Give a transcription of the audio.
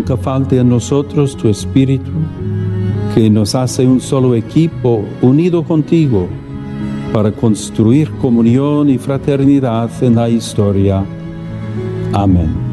nunca falte a nosotros tu Espíritu, que nos hace un solo equipo unido contigo para construir comunión y fraternidad en la historia. Amén.